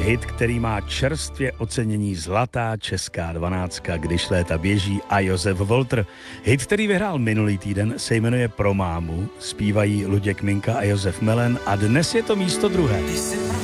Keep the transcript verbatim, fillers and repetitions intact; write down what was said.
hit, který má čerstvě ocenění Zlatá česká dvanáctka, když léta běží, a Josef Volter. Hit, který vyhrál minulý týden, se jmenuje Pro mámu, zpívají Luděk Minka a Josef Melen a dnes je to místo druhé.